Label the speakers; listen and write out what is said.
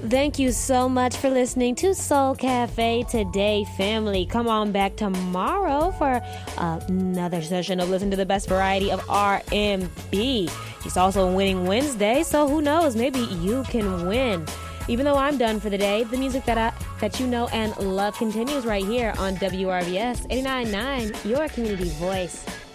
Speaker 1: Thank you so much for listening to Soul Cafe today, family. Come on back tomorrow for another session of Listen to the Best Variety of R&B. It's also Winning Wednesday, so who knows? Maybe you can win. Even though I'm done for the day, the music that you know and love continues right here on WRVS 89.9, your community voice.